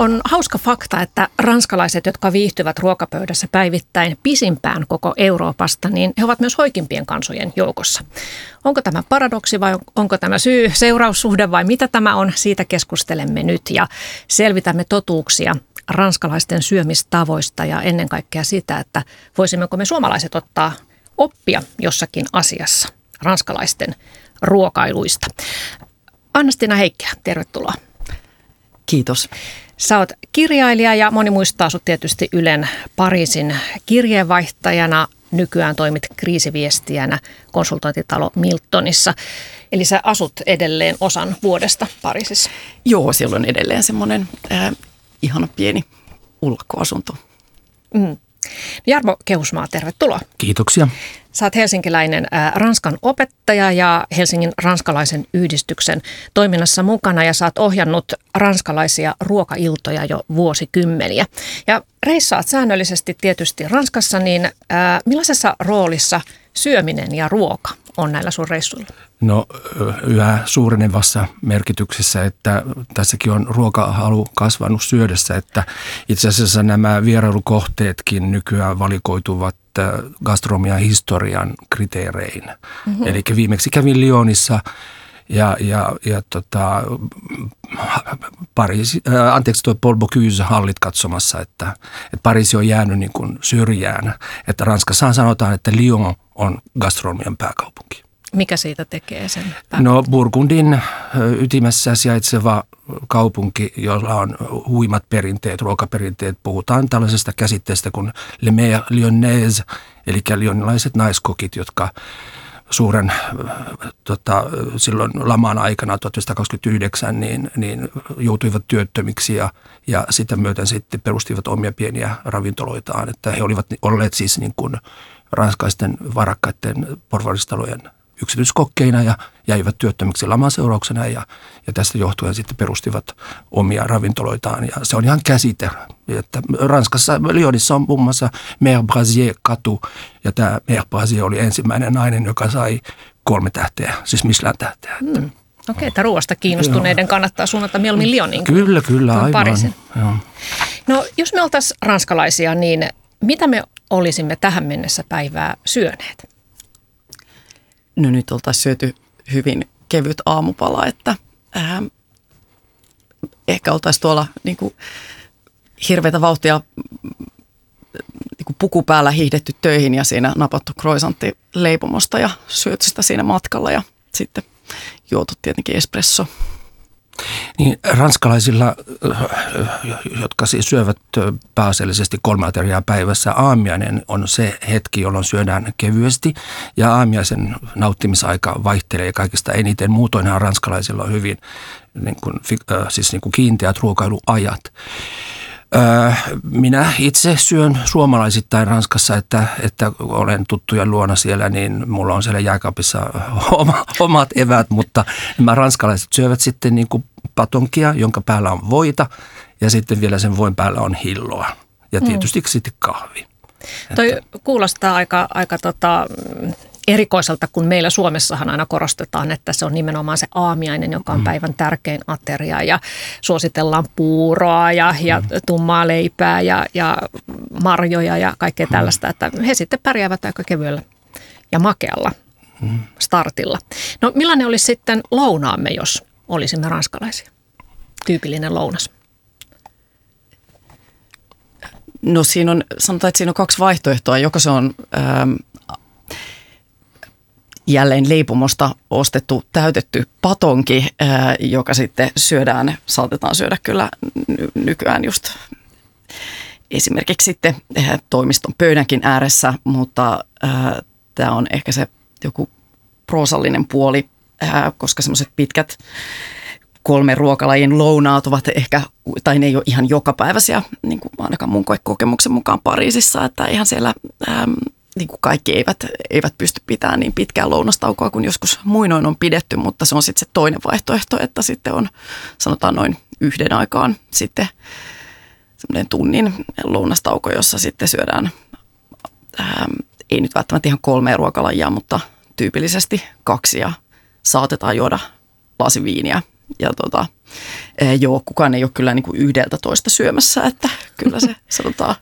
On hauska fakta, että ranskalaiset, jotka viihtyvät ruokapöydässä päivittäin pisimpään koko Euroopasta, niin he ovat myös hoikimpien kansojen joukossa. Onko tämä paradoksi vai onko tämä syy-seuraussuhde vai mitä tämä on? Siitä keskustelemme nyt ja selvitämme totuuksia ranskalaisten syömistavoista ja ennen kaikkea sitä, että voisimmeko me suomalaiset ottaa oppia jossakin asiassa ranskalaisten ruokailuista. Anna-Stina Heikkilä, tervetuloa. Kiitos. Sä oot kirjailija ja moni muistaa sut tietysti Ylen Pariisin kirjeenvaihtajana. Nykyään toimit kriisiviestijänä konsultointitalo Miltonissa. Eli sä asut edelleen osan vuodesta Pariisissa. Joo, siellä on edelleen semmoinen ihana pieni ulkoasunto. Jarmo Kehusmaa, tervetuloa. Kiitoksia. Sä oot helsinkiläinen ranskan opettaja ja Helsingin ranskalaisen yhdistyksen toiminnassa mukana ja sä oot ohjannut ranskalaisia ruokailtoja jo vuosikymmeniä. Ja reissaat säännöllisesti tietysti Ranskassa, niin millaisessa roolissa syöminen ja ruoka on näillä sun reissuilla? No yhä suurenevassa merkityksessä, että tässäkin on ruokahalu kasvanut syödessä, että itse asiassa nämä vierailukohteetkin nykyään valikoituvat gastronomian historian kriteerein. Mm-hmm. Eli viimeksi kävin Lyonissa ja Paul Bocuse hallit katsomassa, että Pariisi on jäänyt niin kuin syrjään. Että Ranskassa sanotaan, että Lyon on gastronomian pääkaupunki. Mikä siitä tekee sen pääkaupunki? No Burgundin ytimessä sijaitseva kaupunki, jolla on huimat perinteet, ruokaperinteet. Puhutaan tällaisesta käsitteestä kuin les mères lyonnaises, eli lyonnilaiset naiskokit, jotka suuren silloin laman aikana 1929 niin joutuivat työttömiksi ja sitä myöten sitten perustivat omia pieniä ravintoloitaan. Että he olivat olleet siis niin kuin ranskaisten varakkaiden porvaristalojen yksityiskokkeina ja jäivät työttömiksi laman seurauksena ja tästä johtuen sitten perustivat omia ravintoloitaan. Ja se on ihan käsite, että Ranskassa Lyonissa on muun muassa Mère Brasier-katu ja tämä Mère Brasier oli ensimmäinen nainen, joka sai 3 tähteä, siis Michelin-tähteä. Okei, että ruoasta kiinnostuneiden kannattaa suunnata mieluummin Lyonin. Kyllä, aivan. Pariisin. No jos me oltaisiin ranskalaisia, niin mitä me olisimme tähän mennessä päivää syöneet? No nyt oltaisiin syöty hyvin kevyt aamupala, että ehkä oltaisiin tuolla niin kuin hirveätä vauhtia niin kuin puku päällä hiihdetty töihin ja siinä napattu croissantti leipomosta ja syöty sitä siinä matkalla ja sitten juotu tietenkin espresso. Niin, ranskalaisilla, jotka siis syövät pääasiallisesti 3 ateriaa päivässä, aamiainen on se hetki, jolloin syödään kevyesti ja aamiaisen nauttimisaika vaihtelee kaikista eniten. Muutoinhan ranskalaisilla on hyvin niin kuin kiinteät ruokailuajat. Minä itse syön suomalaisittain Ranskassa, että olen tuttujen luona siellä, niin mulla on siellä jääkaapissa omat eväät, mutta nämä ranskalaiset syövät sitten niin kuin patonkia, jonka päällä on voita ja sitten vielä sen voin päällä on hilloa ja tietysti sitten kahvi. Toi kuulostaa aika erikoiselta, kun meillä Suomessahan aina korostetaan, että se on nimenomaan se aamiainen, joka on päivän tärkein ateria ja suositellaan puuroa ja tummaa leipää ja marjoja ja kaikkea tällaista, että he sitten pärjäävät aika kevyellä ja makealla startilla. No millainen olisi sitten lounaamme, jos olisimme ranskalaisia? Tyypillinen lounas. No sanotaan, että siinä on 2 vaihtoehtoa. Joko se on jälleen leipomosta ostettu täytetty patonki, joka sitten saatetaan syödä kyllä nykyään just esimerkiksi sitten toimiston pöydänkin ääressä, mutta tämä on ehkä se joku proosallinen puoli, koska semmoiset pitkät 3 ruokalajin lounaat ovat ehkä, tai ne ei ole ihan jokapäiväisiä, niin kuin ainakaan mun kokemuksen mukaan Pariisissa, että ihan siellä niin kuin kaikki eivät pysty pitämään niin pitkää lounastaukoa kuin joskus muinoin on pidetty, mutta se on sitten se toinen vaihtoehto, että sitten on sanotaan noin 1 aikaan sitten semmoinen tunnin lounastauko, jossa sitten syödään, ei nyt välttämättä ihan 3 ruokalajia, mutta tyypillisesti 2 ja saatetaan juoda lasi viiniä joo, kukaan ei ole kyllä niin kuin 11 syömässä, että kyllä se sanotaan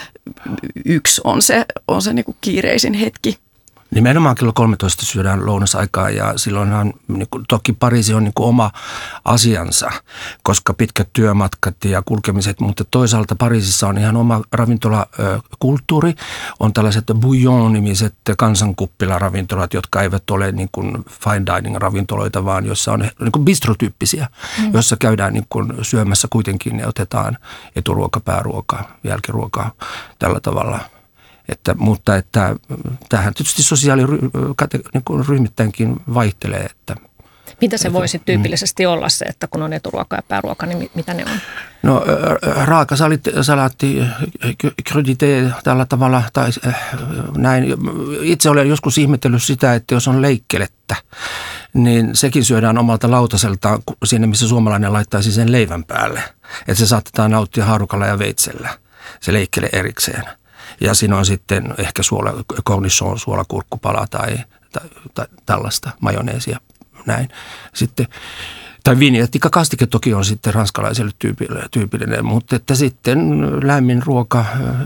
1 on se niin kuin kiireisin hetki. Nimenomaan kello 13 syödään lounasaikaa ja silloinhan niin kuin, toki Pariisi on niin kuin oma asiansa, koska pitkät työmatkat ja kulkemiset, mutta toisaalta Pariisissa on ihan oma ravintolakulttuuri. On tällaiset bouillon-nimiset kansankuppilaravintolat, jotka eivät ole niin kuin fine dining ravintoloita, vaan jossa on niin kuin bistrotyyppisiä, jossa käydään niin kuin syömässä kuitenkin ja otetaan eturuoka, pääruoka, jälkiruoka tällä tavalla. Mutta tämähän tietysti sosiaaliryhmittäinkin vaihtelee. Mitä se voisi tyypillisesti olla se, että kun on eturuoka ja pääruoka, niin mitä ne on? No raakasalaatti, crudité tällä tavalla tai näin. Itse olen joskus ihmetellyt sitä, että jos on leikkelettä, niin sekin syödään omalta lautaseltaan siinä, missä suomalainen laittaisi sen leivän päälle. Että se saatetaan nauttia haarukalla ja veitsellä, se leikkele erikseen. Ja siinä on sitten ehkä cornichon suolakurkkupala tai tällaista majoneesia, näin. Sitten, tai vinjettikakastike toki on sitten ranskalaiselle tyypillinen, mutta että sitten lämmin ruoka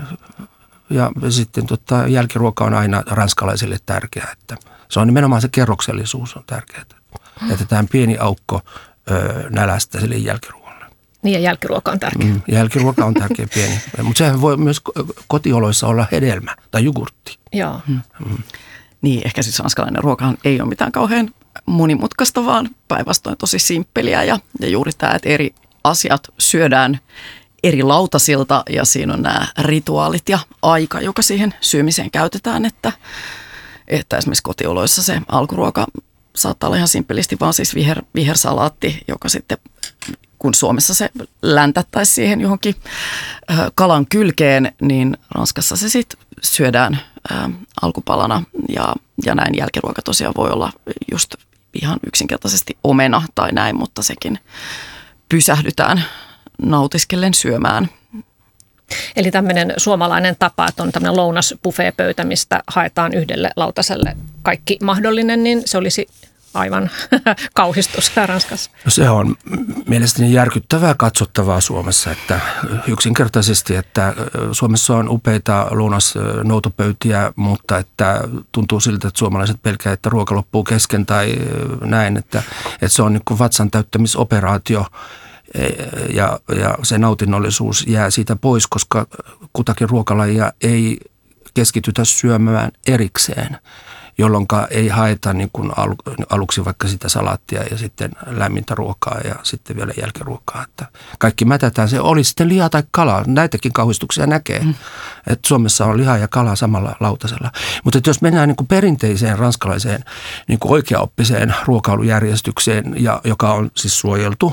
ja sitten jälkiruoka on aina ranskalaisille tärkeää. Että se on nimenomaan se kerroksellisuus on tärkeää, että tämä pieni aukko nälästä sille jälkiruokalle. Niin ja jälkiruoka on tärkeä. Jälkiruoka on tärkeä pieni, mutta sehän voi myös kotioloissa olla hedelmä tai jogurtti. Joo. Niin, ehkä siis ranskalainen ruokahan ei ole mitään kauhean monimutkaista, vaan päinvastoin tosi simppeliä ja juuri tämä, että eri asiat syödään eri lautasilta ja siinä on nämä rituaalit ja aika, joka siihen syömiseen käytetään, että esimerkiksi kotioloissa se alkuruoka saattaa olla ihan simppelisti vaan siis vihersalaatti, joka sitten kun Suomessa se läntättäisiin siihen johonkin kalan kylkeen, niin Ranskassa se sitten syödään alkupalana ja näin jälkiruoka tosiaan voi olla just ihan yksinkertaisesti omena tai näin, mutta sekin pysähdytään nautiskellen syömään. Eli tämmöinen suomalainen tapa, että on tämmöinen lounasbuffeepöytä, mistä haetaan yhdelle lautaselle kaikki mahdollinen, niin se olisi aivan kauhistus Ranskassa. No se on mielestäni järkyttävää katsottavaa Suomessa, että yksinkertaisesti, että Suomessa on upeita lounasnoutopöytiä, mutta että tuntuu siltä, että suomalaiset pelkää, että ruoka loppuu kesken tai näin, että se on niin kuin vatsan täyttämisoperaatio ja se nautinnollisuus jää siitä pois, koska kutakin ruokalajia ei keskitytä syömään erikseen, jolloin ei haeta niin kuin aluksi vaikka sitä salaattia ja sitten lämmintä ruokaa ja sitten vielä jälkiruokaa. Että kaikki mätätään. Se oli sitten liha tai kala. Näitäkin kauhistuksia näkee. Että Suomessa on liha ja kala samalla lautasella. Mutta jos mennään niin kuin perinteiseen ranskalaiseen niin kuin oikeaoppiseen ruokailujärjestykseen, joka on siis suojeltu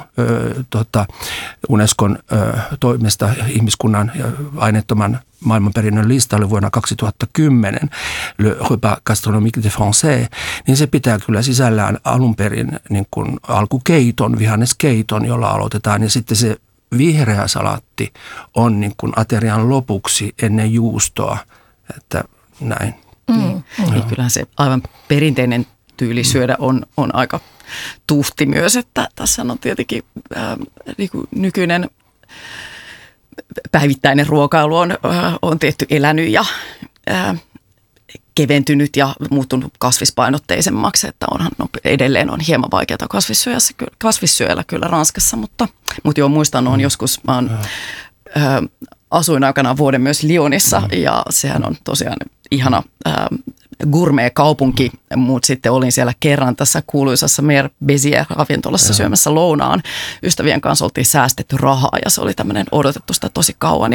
Unescon toimesta ihmiskunnan aineettoman maailmanperinnön listalle vuonna 2010, Le Repas Gastronomique de Français, niin se pitää kyllä sisällään alun perin niin kuin alkukeiton, vihanneskeiton, jolla aloitetaan. Ja sitten se vihreä salaatti on niin kuin aterian lopuksi ennen juustoa, että näin. Niin kyllähän se aivan perinteinen tyyli syödä on aika tuhti myös, että tässä on tietenkin niin kuin nykyinen päivittäinen ruokailu on tietty elänyt ja keventynyt ja muuttunut kasvispainotteisemmaksi, että edelleen on hieman vaikeaa kasvissyöjällä kyllä Ranskassa, mutta joo, muistan, asuin aikanaan vuoden myös Lyonissa ja sehän on tosiaan ihana gourmet-kaupunki, mutta sitten olin siellä kerran tässä kuuluisassa Mer Bézier-ravintolassa syömässä lounaan. Ystävien kanssa oltiin säästetty rahaa ja se oli tämmöinen odotettu sitä tosi kauan.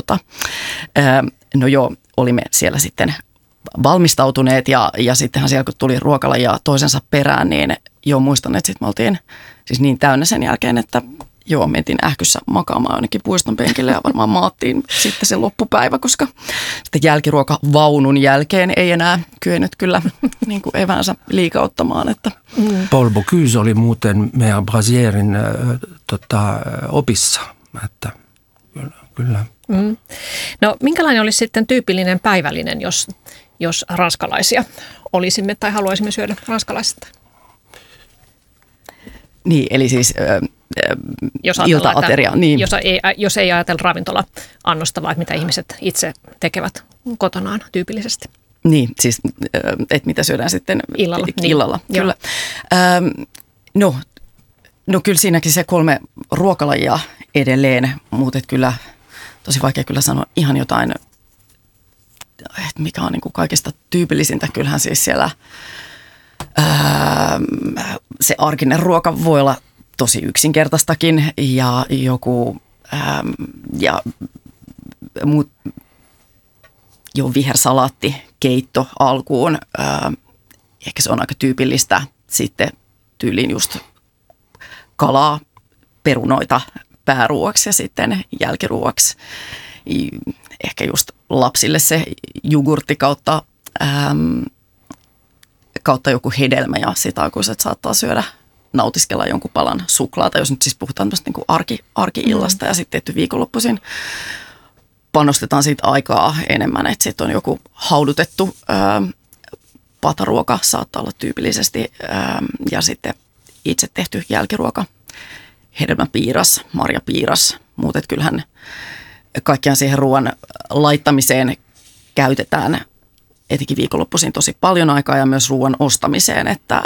No joo, olimme siellä sitten valmistautuneet ja sittenhän siellä kun tuli ruokalajia toisensa perään, niin joo muistan, että sitten me oltiin siis niin täynnä sen jälkeen, että joo, mentiin ähkyssä makaamaan ainakin puiston penkille ja varmaan maattiin sitten se loppupäivä, koska sitten jälkiruokavaunun jälkeen ei enää kyennyt kyllä niin kuin eväänsä liikauttamaan. Että. Paul Bocuse oli muuten meidän Brasierin opissa, että kyllä. No minkälainen olisi sitten tyypillinen päivällinen, jos ranskalaisia olisimme tai haluaisimme syödä ranskalaisista? Niin, eli siis ilta-ateria. Niin. Jos ei ajatella ravintola-annosta, vaan mitä ihmiset itse tekevät kotonaan tyypillisesti. Niin, siis että mitä syödään sitten illalla. Niin. Kyllä. No kyllä siinäkin se 3 ruokalajia edelleen, mutta kyllä tosi vaikea kyllä sanoa ihan jotain, että mikä on niin kuin kaikista tyypillisintä. Kyllähän siis siellä se arkinen ruoka voi olla tosi yksinkertaistakin ja joku vihersalaatti, keitto alkuun. Ehkä se on aika tyypillistä. Sitten tyyliin just kalaa, perunoita pääruoaksi ja sitten jälkiruoaksi. Ehkä just lapsille se jogurtti kautta joku hedelmä ja sitä aikuiset saattaa nautiskella jonkun palan suklaata, jos nyt siis puhutaan tämmöistä niin kuin arki-illasta ja sitten tietty viikonloppuisin panostetaan siitä aikaa enemmän, että sitten on joku haudutettu pataruoka saattaa olla tyypillisesti ja sitten itse tehty jälkiruoka, hedelmäpiiras, marjapiiras, mutta kyllähän kaikkiaan siihen ruoan laittamiseen käytetään etenkin viikonloppuisin tosi paljon aikaa ja myös ruoan ostamiseen, että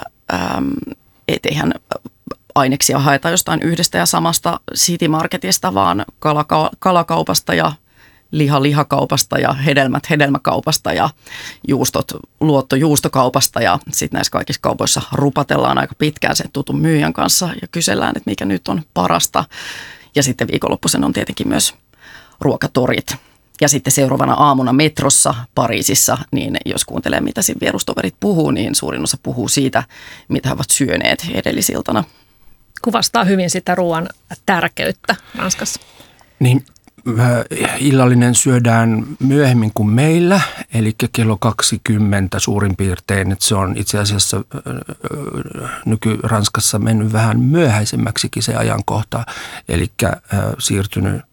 eihän aineksia haeta jostain yhdestä ja samasta City Marketista, vaan kalakaupasta ja lihakaupasta ja hedelmäkaupasta ja juustot juustokaupasta ja sitten näissä kaikissa kaupoissa rupatellaan aika pitkään sen tutun myyjän kanssa ja kysellään, että mikä nyt on parasta. Ja sitten viikonloppuisen on tietenkin myös ruokatorit. Ja sitten seuraavana aamuna metrossa Pariisissa, niin jos kuuntelee mitä siinä vierustoverit puhuu, niin suurin osa puhuu siitä, mitä he ovat syöneet edellisiltana. Kuvastaa hyvin sitä ruoan tärkeyttä Ranskassa. Niin, illallinen syödään myöhemmin kuin meillä, eli kello 20 suurin piirtein. Että se on itse asiassa nyky-Ranskassa mennyt vähän myöhäisemmäksikin se ajankohta, eli siirtynyt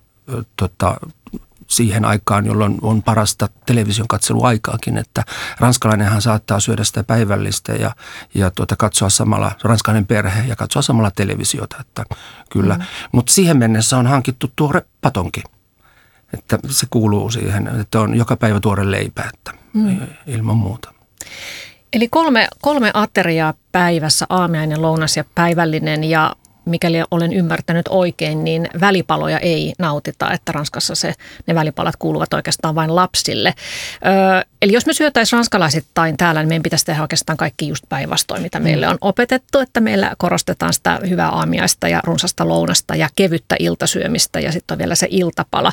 siihen aikaan, jolloin on parasta television katseluaikaakin, että ranskalainenhan saattaa syödä sitä päivällistä ja katsoa samalla, ranskalainen perhe ja katsoa samalla televisiota, että kyllä. Mutta siihen mennessä on hankittu tuore patonki, että se kuuluu siihen, että on joka päivä tuore leipä, että ilman muuta. Eli kolme ateriaa päivässä, aamiainen, lounas ja päivällinen ja mikäli olen ymmärtänyt oikein, niin välipaloja ei nautita, että Ranskassa ne välipalat kuuluvat oikeastaan vain lapsille. Eli jos me syötäisiin ranskalaisittain täällä, niin meidän pitäisi tehdä oikeastaan kaikki just päinvastoin, mitä meille on opetettu, että meillä korostetaan sitä hyvää aamiaista ja runsasta lounasta ja kevyttä iltasyömistä ja sitten on vielä se iltapala.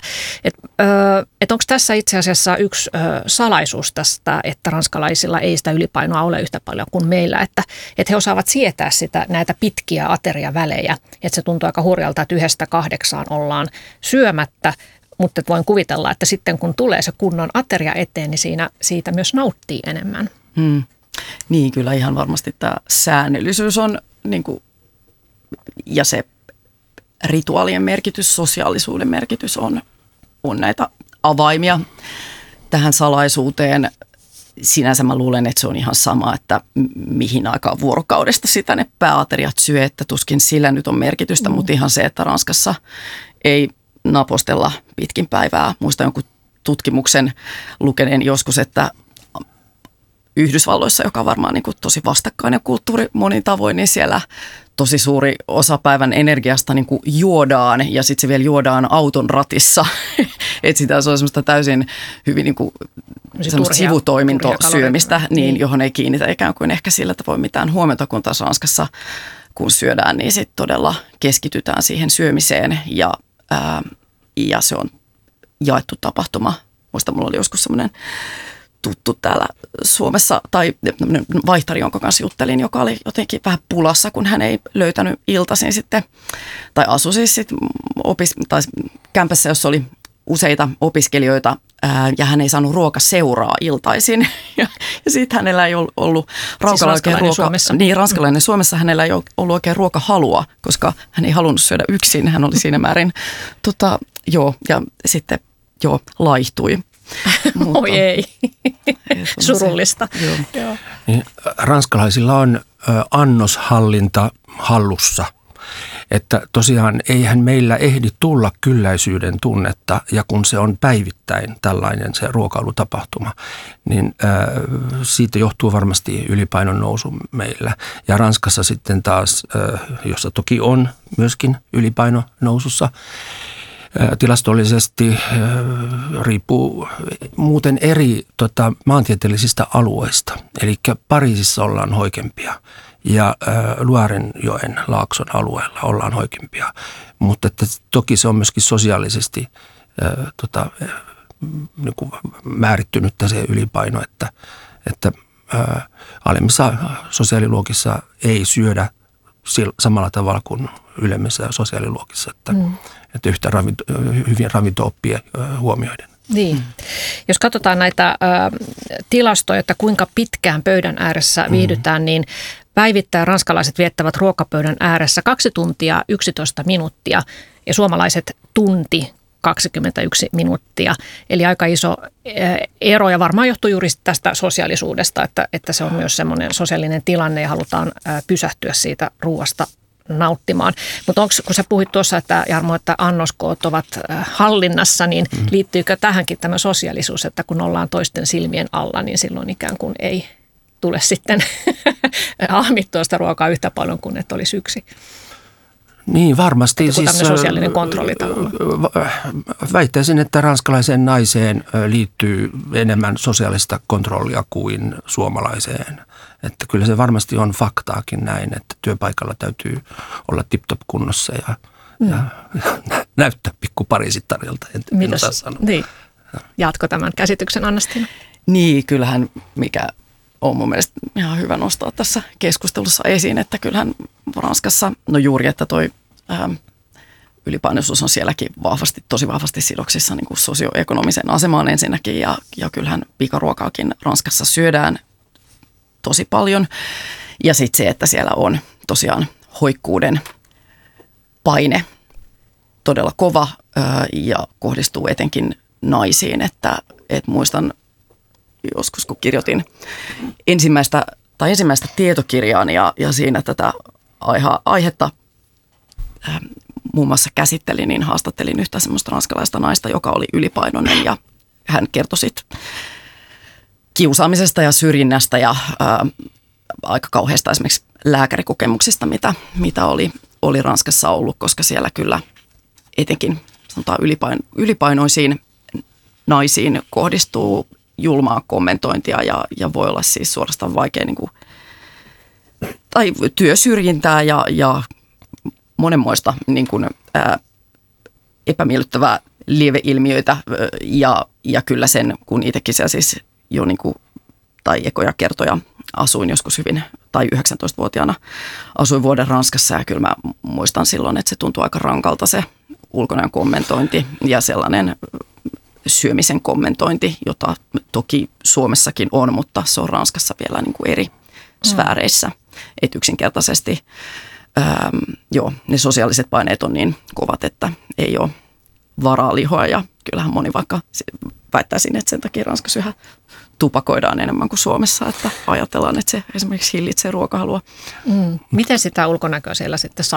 Et onko tässä itse asiassa yksi salaisuus tästä, että ranskalaisilla ei sitä ylipainoa ole yhtä paljon kuin meillä, että he osaavat sietää näitä pitkiä ateriavälejä. Että se tuntuu aika hurjalta, että 1-8 ollaan syömättä, mutta voin kuvitella, että sitten kun tulee se kunnon ateria eteen, niin siitä myös nauttii enemmän. Niin, kyllä ihan varmasti tämä säännöllisyys on, niin kuin, ja se rituaalien merkitys, sosiaalisuuden merkitys on näitä avaimia tähän salaisuuteen. Sinänsä mä luulen, että se on ihan sama, että mihin aikaan vuorokaudesta sitä ne pääateriat syö, että tuskin sillä nyt on merkitystä, mutta ihan se, että Ranskassa ei napostella pitkin päivää. Muistan jonkun tutkimuksen lukeneen joskus, että Yhdysvalloissa, joka on varmaan niin kuin tosi vastakkainen kulttuuri monin tavoin, niin siellä tosi suuri osa päivän energiasta niin kuin juodaan ja sitten se vielä juodaan auton ratissa. Että sitä on semmoista täysin hyvin niin kuin sivutoimintosyömistä, niin, johon ei kiinnitä ikään kuin ehkä sillä tavoin mitään huomiota, kun taas Ranskassa kun syödään, niin sitten todella keskitytään siihen syömiseen ja se on jaettu tapahtuma. Muistan, mulla oli joskus semmoinen tuttu täällä Suomessa, tai vaihtari, jonka kanssa juttelin, joka oli jotenkin vähän pulassa, kun hän ei löytänyt iltaisin sitten, tai asui siis sitten kämpässä, jossa oli useita opiskelijoita, ja hän ei saanut ruokaseuraa iltaisin. Ja sitten hänellä ei ollut Suomessa. Niin, ranskalainen Suomessa hänellä ei ollut oikein ruokahalua, koska hän ei halunnut syödä yksin. Hän oli siinä määrin, ja sitten laihtui. Oi ei, surullista. Joo. Niin, ranskalaisilla on annoshallinta hallussa Että tosiaan eihän meillä ehdi tulla kylläisyyden tunnetta, ja kun se on päivittäin tällainen se ruokailutapahtuma, niin siitä johtuu varmasti ylipainon nousu meillä. Ja Ranskassa sitten taas, jossa toki on myöskin ylipaino nousussa, tilastollisesti riippuu muuten eri maantieteellisistä alueista. Eli Pariisissa ollaan hoikempia ja Luarenjoen laakson alueella ollaan hoikempia. Mutta että toki se on myöskin sosiaalisesti niin kuin määrittynyttä se ylipaino, että alemmissa sosiaaliluokissa ei syödä samalla tavalla kuin ylemmissä sosiaaliluokissa, että yhtä hyvin ravinto-oppia huomioiden. Niin. Jos katsotaan näitä tilastoja, että kuinka pitkään pöydän ääressä viihdytään, niin päivittäin ranskalaiset viettävät ruokapöydän ääressä 2 tuntia 11 minuuttia ja suomalaiset tunti 21 minuuttia. Eli aika iso ero ja varmaan johtuu juuri tästä sosiaalisuudesta, että se on myös semmoinen sosiaalinen tilanne ja halutaan pysähtyä siitä ruoasta nauttimaan. Mutta kun sä puhuit tuossa, että Jarmo, että annoskoot ovat hallinnassa, niin liittyykö tähänkin tämä sosiaalisuus, että kun ollaan toisten silmien alla, niin silloin ikään kuin ei tule sitten ahmittua sitä ruokaa yhtä paljon kuin että olisi yksi? Niin, varmasti. Siis sosiaalinen kontrolli tavallaan. Väittäisin, että ranskalaiseen naiseen liittyy enemmän sosiaalista kontrollia kuin suomalaiseen. Että kyllä se varmasti on faktaakin näin, että työpaikalla täytyy olla tip-top kunnossa ja näyttää pikku Pariisittarilta. En osaa sanoa. Niin. Jatko tämän käsityksen, Anna-Stiina? Niin, kyllähän mikä on mun mielestä ihan hyvä nostaa tässä keskustelussa esiin, että kyllähän Ranskassa, no juuri, että toi ylipainoisuus on sielläkin tosi vahvasti sidoksissa niin kuin sosioekonomiseen asemaan ensinnäkin ja kyllähän pikaruokaakin Ranskassa syödään tosi paljon. Ja sitten se, että siellä on tosiaan hoikkuuden paine todella kova ja kohdistuu etenkin naisiin, että muistan joskus, kun kirjoitin ensimmäistä tietokirjaani ja siinä tätä aihetta muun muassa käsittelin, niin haastattelin yhtä semmoista ranskalaista naista, joka oli ylipainoinen ja hän kertoi sit kiusaamisesta ja syrjinnästä ja aika kauheista esimerkiksi lääkärikokemuksista, mitä oli Ranskassa ollut, koska siellä kyllä etenkin sanotaan ylipainoisiin naisiin kohdistuu julmaa kommentointia ja voi olla siis suorastaan vaikea niin kuin, tai työsyrjintää ja monenmoista niin kuin, epämiellyttävää lieveilmiöitä ja kyllä sen, kun itsekin siellä siis jo niin kuin, tai ekoja kertoja asuin joskus hyvin, tai 19-vuotiaana asuin vuoden Ranskassa ja kyllä mä muistan silloin, että se tuntui aika rankalta se ulkonäön kommentointi ja sellainen syömisen kommentointi, jota toki Suomessakin on, mutta se on Ranskassa vielä niin kuin eri sfääreissä. Että yksinkertaisesti ne sosiaaliset paineet on niin kovat, että ei ole varaa lihoa ja kyllähän moni vaikka väittäisin, että sen takia Ranskassa yhä tupakoidaan enemmän kuin Suomessa, että ajatellaan, että se esimerkiksi hillitsee ruokahalua. Miten sitä ulkonäköä siellä sitten